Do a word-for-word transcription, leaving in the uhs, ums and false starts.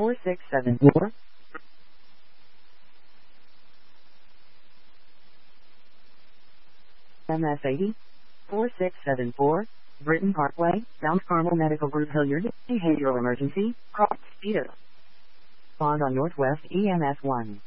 four six seven four. M S eighty, four six seven four, Britton Parkway, Mount Carmel Medical Group Hilliard, Behavioral Emergency, Cross Speeder. Bond on Northwest E M S one.